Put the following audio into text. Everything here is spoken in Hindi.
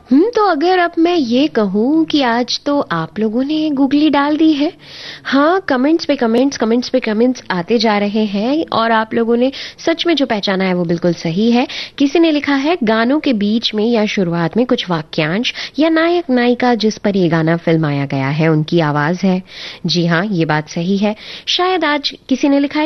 तो अगर अब मैं ये कहूँ कि आज तो आप लोगों ने गूगली डाल दी है। हाँ, कमेंट्स पे कमेंट्स आते जा रहे हैं और आप लोगों ने सच में जो पहचाना है वो बिल्कुल सही है। किसी ने लिखा है गानों के बीच में या शुरुआत में कुछ वाक्यांश या नायक नायिका जिस पर ये गाना फिल्माया गया है उनकी आवाज है। जी हाँ, ये बात सही है। शायद आज किसी ने लिखा है